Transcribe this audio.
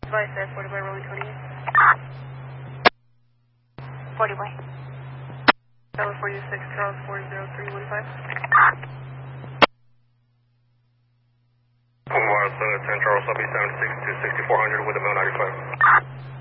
Device at 40 by rolling 28. 40 by. Tower 46, Charles 40315. Puma 10 Charles, I'll be 76 to 6400 with a Mil 95.